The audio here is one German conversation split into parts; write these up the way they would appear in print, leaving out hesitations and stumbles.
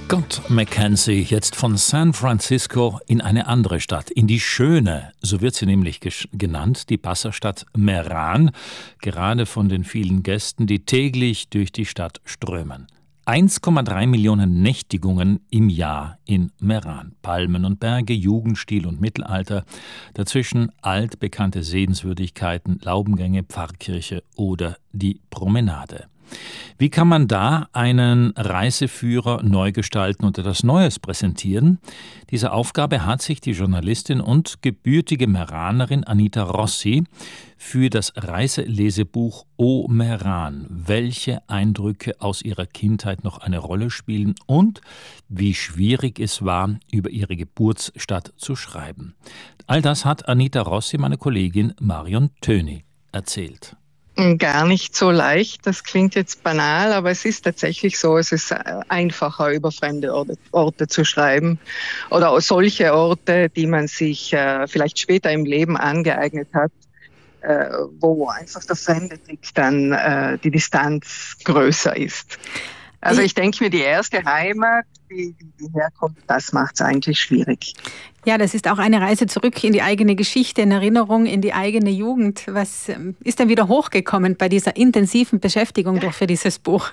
Scott McKenzie jetzt von San Francisco in eine andere Stadt, in die schöne, so wird sie nämlich genannt, die Wasserstadt Meran, gerade von den vielen Gästen, die täglich durch die Stadt strömen. 1,3 Millionen Nächtigungen im Jahr in Meran. Palmen und Berge, Jugendstil und Mittelalter, dazwischen altbekannte Sehenswürdigkeiten, Laubengänge, Pfarrkirche oder die Promenade. Wie kann man da einen Reiseführer neu gestalten und etwas Neues präsentieren? Diese Aufgabe hat sich die Journalistin und gebürtige Meranerin Anita Rossi für das Reiselesebuch O Meran, welche Eindrücke aus ihrer Kindheit noch eine Rolle spielen und wie schwierig es war, über ihre Geburtsstadt zu schreiben. All das hat Anita Rossi, meine Kollegin Marion Töni, erzählt. Gar nicht so leicht. Das klingt jetzt banal, aber es ist tatsächlich so. Es ist einfacher, über fremde Orte zu schreiben oder solche Orte, die man sich vielleicht später im Leben angeeignet hat, wo einfach der fremde Blick dann die Distanz größer ist. Also ich denke mir, die erste Heimat, die herkommt, das macht es eigentlich schwierig. Ja, das ist auch eine Reise zurück in die eigene Geschichte, in Erinnerung, in die eigene Jugend. Was ist denn wieder hochgekommen bei dieser intensiven Beschäftigung doch für dieses Buch?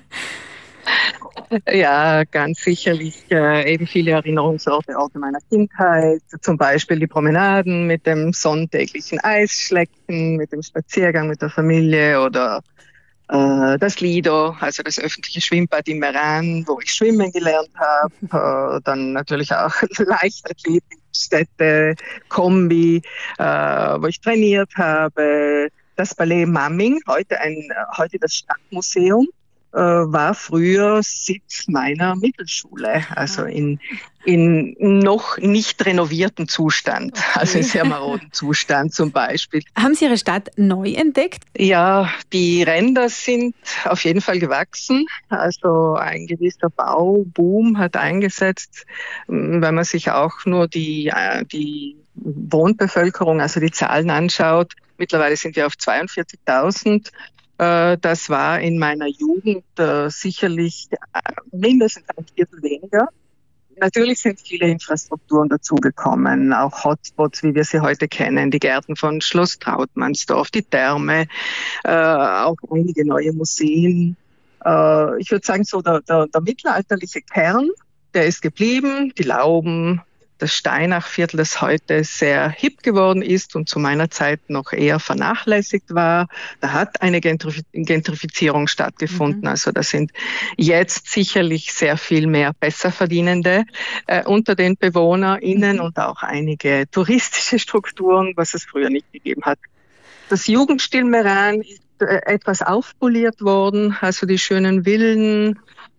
Ja, ganz sicherlich eben viele Erinnerungsorte, Orte meiner Kindheit, zum Beispiel die Promenaden mit dem sonntäglichen Eisschlecken, mit dem Spaziergang mit der Familie oder das Lido, also das öffentliche Schwimmbad in Meran, wo ich schwimmen gelernt habe, dann natürlich auch Leichtathletikstätte, Kombi, wo ich trainiert habe, das Ballet Mamming, heute das Stadtmuseum, war früher Sitz meiner Mittelschule, also in noch nicht renovierten Zustand, also in sehr maroden Zustand zum Beispiel. Haben Sie Ihre Stadt neu entdeckt? Ja, die Ränder sind auf jeden Fall gewachsen, also ein gewisser Bauboom hat eingesetzt, wenn man sich auch nur die Wohnbevölkerung, also die Zahlen anschaut. Mittlerweile sind wir auf 42.000. Das war in meiner Jugend sicherlich mindestens ein Viertel weniger. Natürlich sind viele Infrastrukturen dazugekommen, auch Hotspots, wie wir sie heute kennen, die Gärten von Schloss Trautmannsdorf, die Therme, auch einige neue Museen. Ich würde sagen, so der mittelalterliche Kern, der ist geblieben, die Lauben, das Steinachviertel, das heute sehr hip geworden ist und zu meiner Zeit noch eher vernachlässigt war. Da hat eine Gentrifizierung stattgefunden. Also da sind jetzt sicherlich sehr viel mehr Besserverdienende unter den BewohnerInnen und auch einige touristische Strukturen, was es früher nicht gegeben hat. Das Jugendstil Meran ist etwas aufpoliert worden, also die schönen Villen.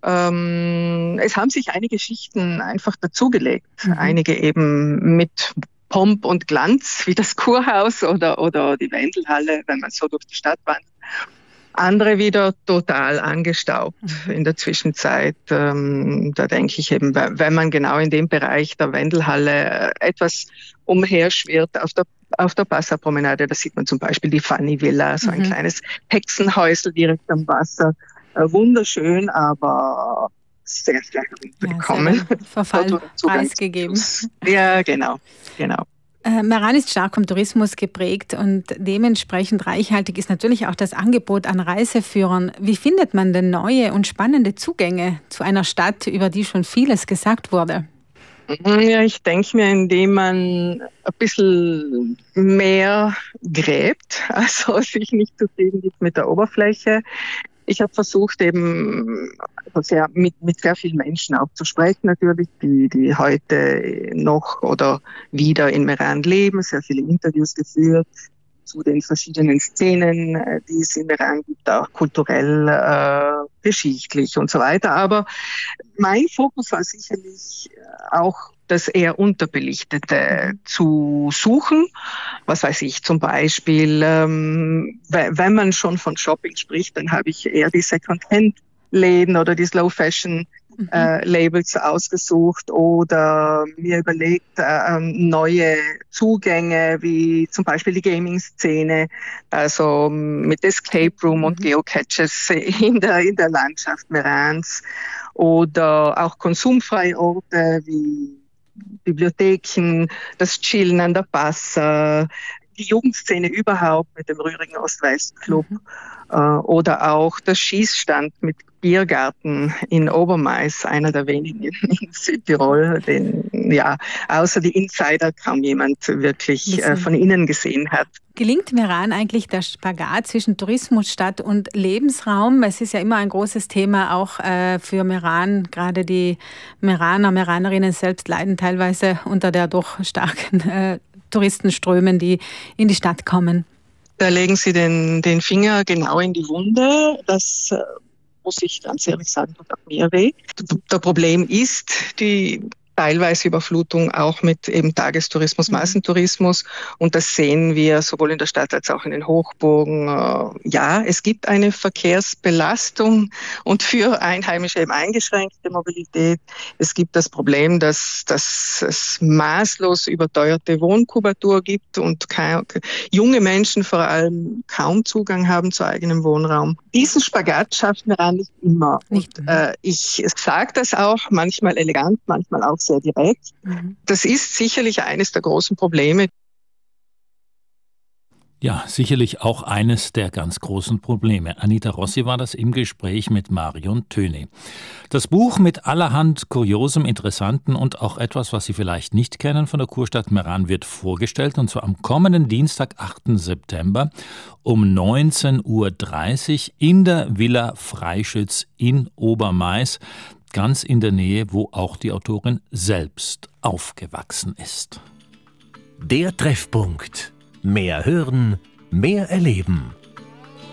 Es haben sich einige Schichten einfach dazugelegt. Einige eben mit Pomp und Glanz, wie das Kurhaus oder die Wendelhalle, wenn man so durch die Stadt wandert. Andere wieder total angestaubt in der Zwischenzeit. Da denke ich eben, wenn man genau in dem Bereich der Wendelhalle etwas umherschwirrt auf der Wasserpromenade, da sieht man zum Beispiel die Fanny Villa, so ein kleines Hexenhäusl direkt am Wasser. Wunderschön, aber sehr, sehr heruntergekommen. Ja, Verfall preisgegeben. Ja, genau. Meran ist stark vom Tourismus geprägt und dementsprechend reichhaltig ist natürlich auch das Angebot an Reiseführern. Wie findet man denn neue und spannende Zugänge zu einer Stadt, über die schon vieles gesagt wurde? Ja, ich denke mir, indem man ein bisschen mehr gräbt, also sich nicht zufrieden gibt mit der Oberfläche. Ich habe versucht, eben mit sehr vielen Menschen auch zu sprechen, natürlich, die heute noch oder wieder in Meran leben, sehr viele Interviews geführt zu den verschiedenen Szenen, die es in Meran gibt, auch kulturell, geschichtlich und so weiter. Aber mein Fokus war sicherlich auch das eher Unterbelichtete zu suchen. Was weiß ich, zum Beispiel, wenn man schon von Shopping spricht, dann habe ich eher die Second-Hand-Läden oder die Slow-Fashion Labels ausgesucht oder mir überlegt, neue Zugänge, wie zum Beispiel die Gaming-Szene, also mit Escape Room und Geocaches in der Landschaft Merans oder auch konsumfreie Orte wie Bibliotheken, das Chillen an der Passa, die Jugendszene überhaupt mit dem Rührigen Ost-West-Club oder auch der Schießstand mit Biergarten in Obermais, einer der wenigen in Südtirol, den außer die Insider kaum jemand wirklich von innen gesehen hat. Gelingt Meran eigentlich der Spagat zwischen Tourismus, Stadt und Lebensraum? Es ist ja immer ein großes Thema auch für Meran. Gerade die Meranerinnen selbst leiden teilweise unter der doch starken Touristenströmen, die in die Stadt kommen. Da legen Sie den Finger genau in die Wunde. Das muss ich ganz ehrlich sagen, tut auch mir weh. Das Problem ist die teilweise Überflutung auch mit eben Tagestourismus, Massentourismus. Und das sehen wir sowohl in der Stadt als auch in den Hochburgen. Ja, es gibt eine Verkehrsbelastung und für Einheimische eben eingeschränkte Mobilität. Es gibt das Problem, dass es maßlos überteuerte Wohnkubatur gibt und junge Menschen vor allem kaum Zugang haben zu eigenem Wohnraum. Diesen Spagat schafft Meran nicht immer. Ich sage das auch, manchmal elegant, manchmal auch sehr direkt. Das ist sicherlich eines der großen Probleme. Ja, sicherlich auch eines der ganz großen Probleme. Anita Rossi war das im Gespräch mit Marion Töne. Das Buch mit allerhand Kuriosem, Interessanten und auch etwas, was Sie vielleicht nicht kennen von der Kurstadt Meran, wird vorgestellt, und zwar am kommenden Dienstag, 8. September um 19:30 Uhr in der Villa Freischütz in Obermais, ganz in der Nähe, wo auch die Autorin selbst aufgewachsen ist. Der Treffpunkt. Mehr hören, mehr erleben.